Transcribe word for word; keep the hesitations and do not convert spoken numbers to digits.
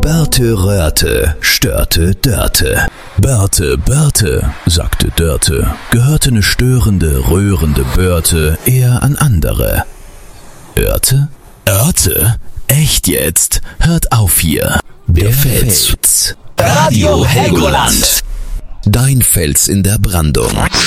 Börte Röhrte störte Dörte. Börte, Börte, sagte Dörte, gehörte ne störende, rührende Börte eher an andere. Örte? Örte? Echt jetzt? Hört auf hier. Der Fels. Radio Helgoland. Dein Fels in der Brandung.